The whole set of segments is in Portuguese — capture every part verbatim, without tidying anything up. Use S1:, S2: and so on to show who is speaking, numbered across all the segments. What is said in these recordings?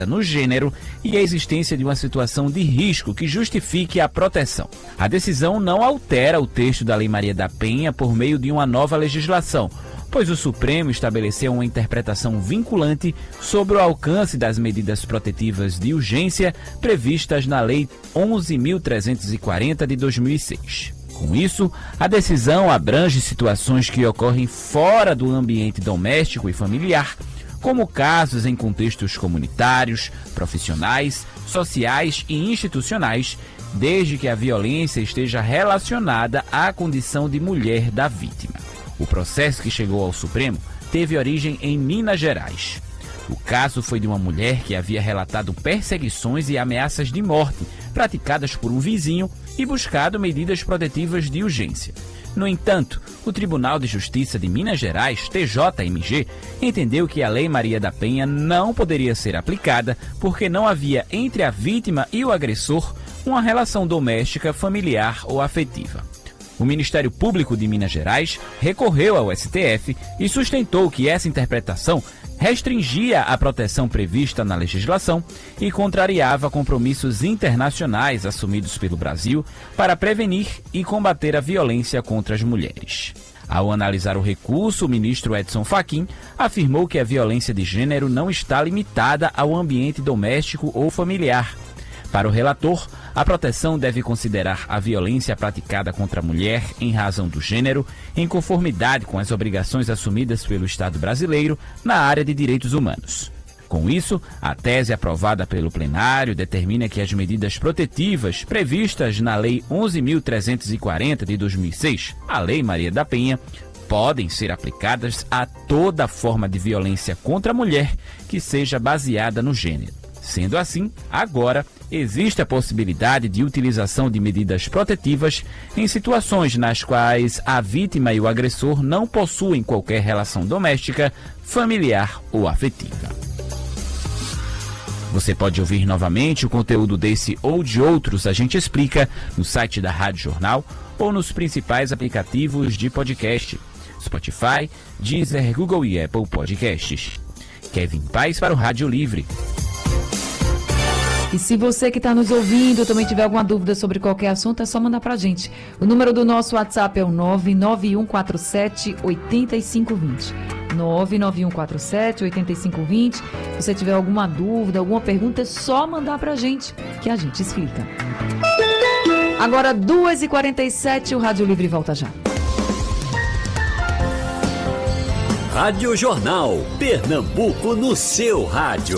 S1: no gênero e a existência de uma situação de risco que justifique a proteção. A decisão não altera o texto da Lei Maria da Penha por meio de uma nova legislação, pois o Supremo estabeleceu uma interpretação vinculante sobre o alcance das medidas protetivas de urgência previstas na Lei onze mil trezentos e quarenta de dois mil e seis. Com isso, a decisão abrange situações que ocorrem fora do ambiente doméstico e familiar, como casos em contextos comunitários, profissionais, sociais e institucionais, desde que a violência esteja relacionada à condição de mulher da vítima. O processo que chegou ao Supremo teve origem em Minas Gerais. O caso foi de uma mulher que havia relatado perseguições e ameaças de morte praticadas por um vizinho e buscado medidas protetivas de urgência. No entanto, o Tribunal de Justiça de Minas Gerais, T J M G, entendeu que a Lei Maria da Penha não poderia ser aplicada porque não havia entre a vítima e o agressor uma relação doméstica, familiar ou afetiva. O Ministério Público de Minas Gerais recorreu ao S T F e sustentou que essa interpretação restringia a proteção prevista na legislação e contrariava compromissos internacionais assumidos pelo Brasil para prevenir e combater a violência contra as mulheres. Ao analisar o recurso, o ministro Edson Fachin afirmou que a violência de gênero não está limitada ao ambiente doméstico ou familiar. Para o relator, a proteção deve considerar a violência praticada contra a mulher em razão do gênero, em conformidade com as obrigações assumidas pelo Estado brasileiro na área de direitos humanos. Com isso, a tese aprovada pelo plenário determina que as medidas protetivas previstas na Lei onze mil trezentos e quarenta de dois mil e seis, a Lei Maria da Penha, podem ser aplicadas a toda forma de violência contra a mulher que seja baseada no gênero. Sendo assim, agora existe a possibilidade de utilização de medidas protetivas em situações nas quais a vítima e o agressor não possuem qualquer relação doméstica, familiar ou afetiva. Você pode ouvir novamente o conteúdo desse ou de outros A Gente Explica no site da Rádio Jornal ou nos principais aplicativos de podcast, Spotify, Deezer, Google e Apple Podcasts. Kevin Paz para o Rádio Livre.
S2: E se você que está nos ouvindo também tiver alguma dúvida sobre qualquer assunto, é só mandar para a gente. O número do nosso WhatsApp é o nove nove um quatro sete oito cinco dois zero. nove nove um quatro sete oito cinco dois zero. Se você tiver alguma dúvida, alguma pergunta, é só mandar para a gente, que a gente explica. Agora, duas e quarenta e sete, o Rádio Livre volta já.
S3: Rádio Jornal, Pernambuco no seu rádio.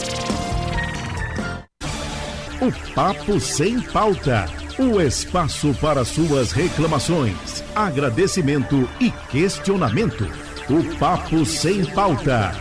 S4: O Papo Sem Pauta, o espaço para suas reclamações, agradecimento e questionamento. O Papo Sem Pauta.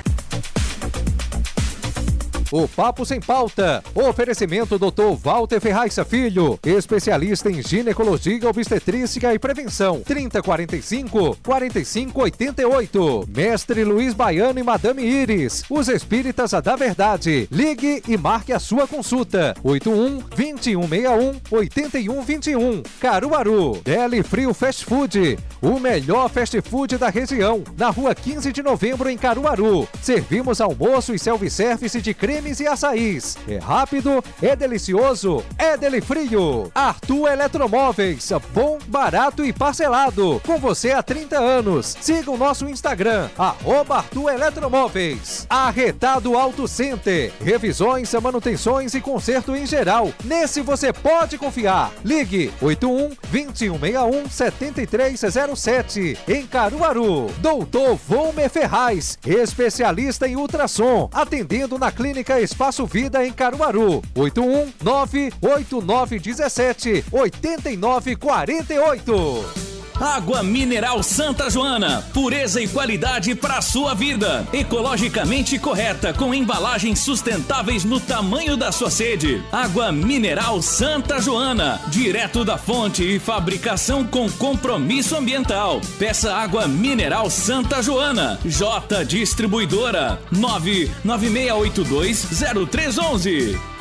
S5: O Papo Sem Pauta. Oferecimento doutor Walter Ferraiça Filho, especialista em ginecologia, obstetrícia e prevenção. trinta, quarenta e cinco, quarenta e cinco, oitenta e oito. Mestre Luiz Baiano e Madame Iris, os espíritas da verdade. Ligue e marque a sua consulta. oito um, vinte e um, sessenta e um, oitenta e um, vinte e um. Caruaru. Deli Frio Fast Food, o melhor fast food da região. Na rua quinze de novembro, em Caruaru. Servimos almoço e self-service de creme e açaís. É rápido, é delicioso, é Deli Frio. Arthur Eletromóveis, bom, barato e parcelado. Com você há trinta anos. Siga o nosso Instagram, arroba Arthur Eletromóveis. Arretado Auto Center, revisões, manutenções e conserto em geral. Nesse você pode confiar. Ligue oito um, vinte e um, sessenta e um, setenta e três zero sete. Em Caruaru. Doutor Volmer Ferraz, especialista em ultrassom, atendendo na clínica Espaço Vida em Caruaru. oito um, nove oito nove um sete, oito nove quatro oito.
S6: Água Mineral Santa Joana, pureza e qualidade para a sua vida. Ecologicamente correta, com embalagens sustentáveis no tamanho da sua sede. Água Mineral Santa Joana, direto da fonte e fabricação com compromisso ambiental. Peça Água Mineral Santa Joana. J Distribuidora, nove nove seis oito dois zero três um um.